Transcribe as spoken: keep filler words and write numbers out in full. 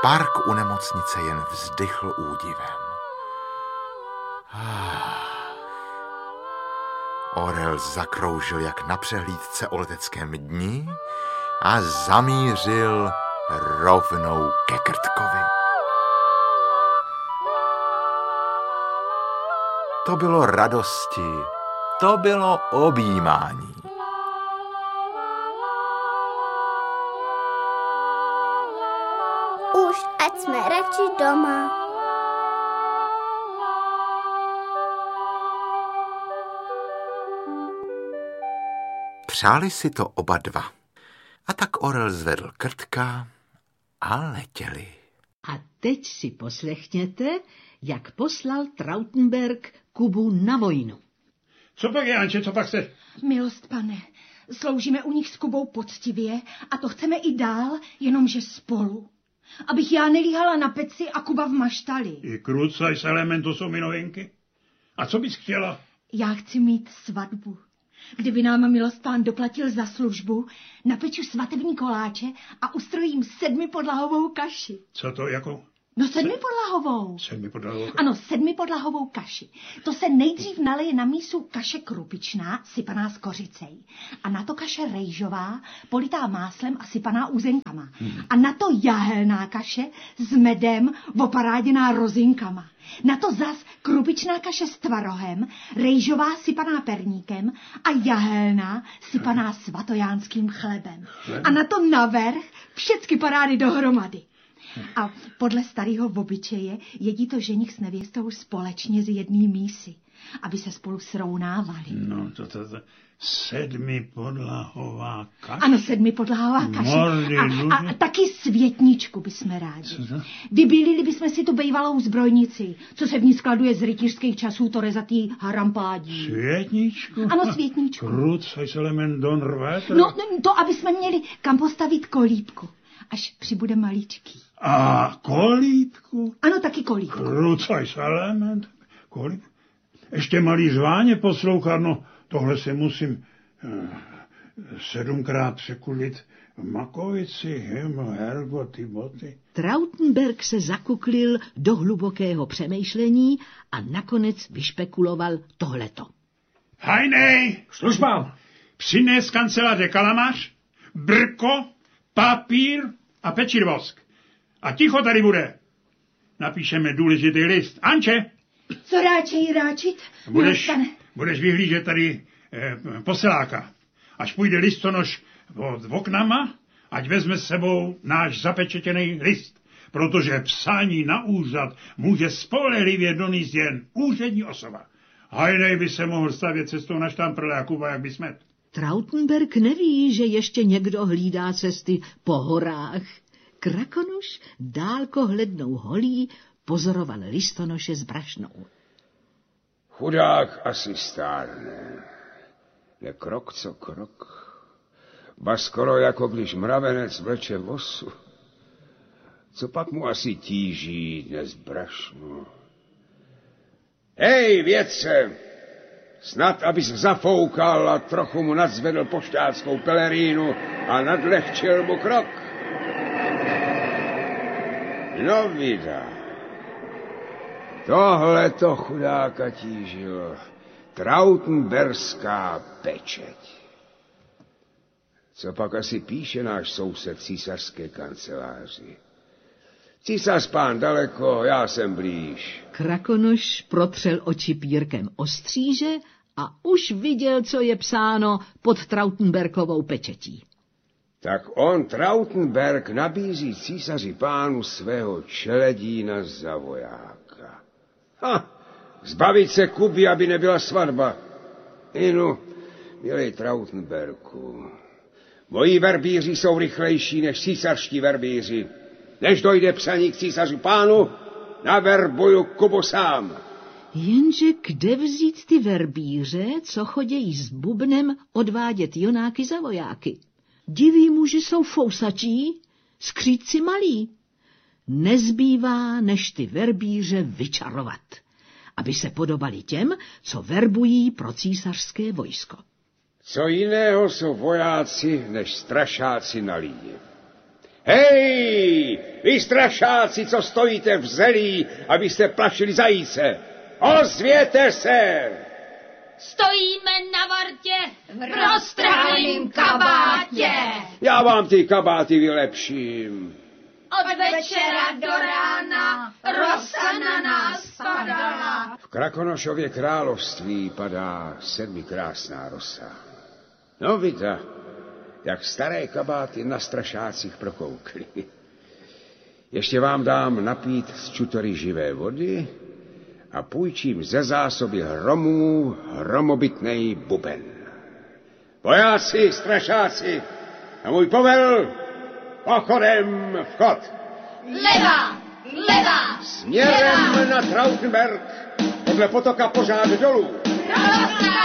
Park u nemocnice jen vzdychl údivem. Ah. Orel zakroužil jak na přehlídce o leteckém dni a zamířil rovnou ke Krtkovi. To bylo radosti, to bylo objímání. Už ať jsme radši doma. Přáli si to oba dva. A tak Orel zvedl Krtka a letěli. A teď si poslechněte, jak poslal Trautenberg Kubu na vojnu. Co pak, Janče, co pak se... Milost, pane, sloužíme u nich s Kubou poctivě a to chceme i dál, jenomže spolu. Abych já nelíhala na peci a Kuba v maštali. I Krucaj s Element, to jsou mi novinky. A co bys chtěla? Já chci mít svatbu. Kdyby nám milost pán doplatil za službu, napeču svatební koláče a ustrojím sedmipodlahovou kaši. Co to jako? No sedmipodlahovou. Sedmipodlahovou? Ano, sedmipodlahovou kaši. To se nejdřív naleje na mísu kaše krupičná, sypaná s kořicej. A na to kaše rejžová, politá máslem a sypaná úzenkama. Hmm. A na to jahelná kaše s medem, oparáděná rozinkama. Na to zas krupičná kaše s tvarohem, rejžová sypaná perníkem a jahelná sypaná svatojánským chlebem. A na to navrch všecky parády dohromady. A podle starého obyčeje jedí to ženich s nevěstou společně z jedné mísy, aby se spolu srovnávali. No, to, to, to sedmipodlahová kaše. Ano, sedmipodlahová kaše. Mordy, a, a, a taky světničku bychom rádi. Vybílili bychom si tu bejvalou zbrojnici, co se v ní skladuje z rytířských časů to rezatý harampádí. Světničku? Ano, světničku. Krucaj s Element Don Rvétr. No, to, aby jsme měli kam postavit kolíbku, až přibude maličký. A kolíbku? Ano, taky kolíbku. Krucaj s Element. Kolíbku? Ještě malý zváně poslouchat, no tohle se musím eh, sedmkrát překulit v makovici, hyml, hergo, ty boty. Trautenberg se zakuklil do hlubokého přemýšlení a nakonec vyšpekuloval tohleto. Hajnej! Služba! Přines kanceláře kalamář, brko, papír a pečirvosk. A ticho tady bude. Napíšeme důležitý list. Anče! Co ráčej ráčit? Budeš, budeš vyhlížet tady eh, poseláka. Až půjde listonoš od oknama, ať vezme s sebou náš zapečetěný list. Protože psání na úřad může spolehlivě donést jen úřední osoba. Hajnej by se mohl stavět cestou na Štamprle a Kuba jak by smet. Trautenberg neví, že ještě někdo hlídá cesty po horách. Krakonoš dálko hlednou holí pozoroval listonoše s brašnou. Chudák asi stárne. Je krok co krok. Ba skoro jako když mravenec vleče vosu. Co pak mu asi tíží dnes brašnu? Hej, vědce! Snad, abys zafoukal a trochu mu nadzvedl pošťáckou pelerínu a nadlehčil mu krok. No vydá. Tohle to chudáka tížilo. Trautenberská pečeť. Co pak asi píše náš soused císařské kanceláři? Císař pán daleko, já jsem blíž. Krakonoš protřel oči pírkem ostříže a už viděl, co je psáno pod Trautenbergovou pečetí. Tak on, Trautenberg, nabízí císaři pánu svého čeledína za vojáka. Ha, zbavit se Kuby, aby nebyla svatba. Inu, milý Trautenberku, moji verbíři jsou rychlejší než císařští verbíři. Než dojde psaní k císaři pánu, naverbuju Kubu sám. Jenže kde vzít ty verbíře, co chodějí s bubnem odvádět jonáky za vojáky? Diví muži jsou fousačí, skřídci malí. Nezbývá, než ty verbíře vyčarovat, aby se podobali těm, co verbují pro císařské vojsko. Co jiného jsou vojáci, než strašáci na lidi. Hej, vy strašáci, co stojíte v zelí, abyste plašili zajíce. Ozvěte se! Stojíme na vartě v roztrhaným kabátě. Já vám ty kabáty vylepším. Od večera do rána rosa na nás padala. V Krakonošově království padá sedmikrásná rosa. No vidíte, jak staré kabáty na strašácích prokoukly. Ještě vám dám napít z čutory živé vody a půjčím ze zásoby hromů hromobytnej buben. Vojáci, strašáci, a můj povel, pochodem vchod. Leva, leva, Směrem na Trautenberg, podle potoka pořád dolů. rosa.